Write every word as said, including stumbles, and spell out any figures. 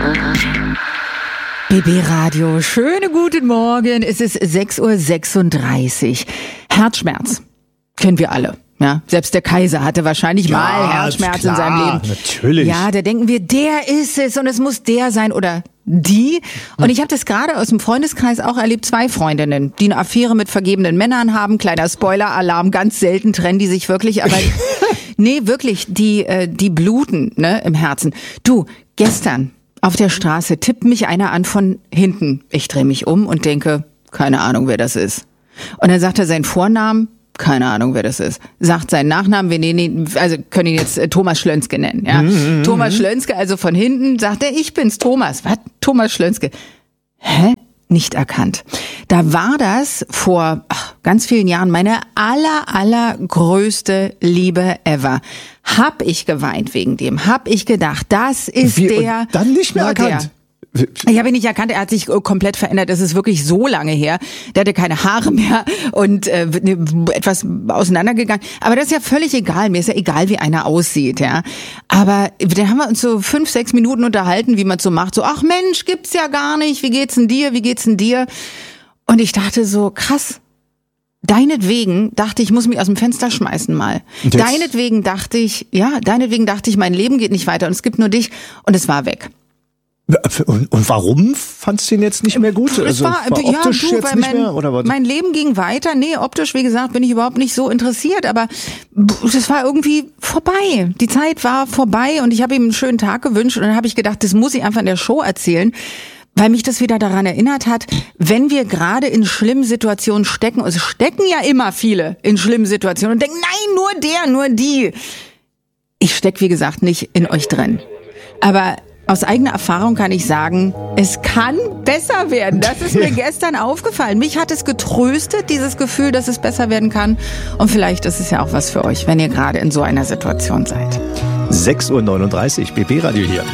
B B Radio, schönen guten Morgen. Es ist sechs Uhr sechsunddreißig. Herzschmerz kennen wir alle. Ja, selbst der Kaiser hatte wahrscheinlich ja, mal Herzschmerz in seinem Leben. Natürlich. Ja, da denken wir, der ist es und es muss der sein oder die. Und ich habe das gerade aus dem Freundeskreis auch erlebt. Zwei Freundinnen, die eine Affäre mit vergebenen Männern haben. Kleiner Spoiler-Alarm, ganz selten trennen die sich wirklich. Aber nee, wirklich, die, äh, die bluten, ne, im Herzen. Du, gestern auf der Straße tippt mich einer an von hinten. Ich drehe mich um und denke, keine Ahnung, wer das ist. Und dann sagt er seinen Vornamen. Keine Ahnung, wer das ist. Sagt seinen Nachnamen, wir nennen ihn, also können ihn jetzt äh, Thomas Schlönske nennen. Ja? Mhm, Thomas Schlönske, also von hinten, sagt er, ich bin's, Thomas. Was? Thomas Schlönske. Hä? Nicht erkannt. Da war das vor ach, ganz vielen Jahren meine aller, allergrößte Liebe ever. Hab ich geweint wegen dem. Hab ich gedacht, das ist Wie, der. Und dann nicht mehr erkannt. Der. Ich habe ihn nicht erkannt, er hat sich komplett verändert, das ist wirklich so lange her. Der hatte keine Haare mehr und äh, etwas auseinandergegangen. Aber das ist ja völlig egal, mir ist ja egal, wie einer aussieht, ja. Aber dann haben wir uns so fünf, sechs Minuten unterhalten, wie man so macht, so, ach Mensch, gibt's ja gar nicht, wie geht's denn dir, wie geht's denn dir? Und ich dachte so, krass, deinetwegen dachte ich, ich muss mich aus dem Fenster schmeißen mal. Jetzt. Deinetwegen dachte ich, ja, deinetwegen dachte ich, mein Leben geht nicht weiter und es gibt nur dich und es war weg. Und warum fandst du ihn jetzt nicht mehr gut? Es also war, war optisch ja, du, jetzt nicht mein, mehr oder was? Mein Leben ging weiter. Nee, optisch, wie gesagt, bin ich überhaupt nicht so interessiert. Aber das war irgendwie vorbei. Die Zeit war vorbei und ich habe ihm einen schönen Tag gewünscht. Und dann habe ich gedacht, das muss ich einfach in der Show erzählen, weil mich das wieder daran erinnert hat, wenn wir gerade in schlimmen Situationen stecken, es stecken ja immer viele in schlimmen Situationen und denken, nein, nur der, nur die. Ich steck, wie gesagt, nicht in euch drin. Aber aus eigener Erfahrung kann ich sagen, es kann besser werden. Das ist mir gestern aufgefallen. Mich hat es getröstet, dieses Gefühl, dass es besser werden kann. Und vielleicht ist es ja auch was für euch, wenn ihr gerade in so einer Situation seid. sechs Uhr neununddreißig, B B Radio hier.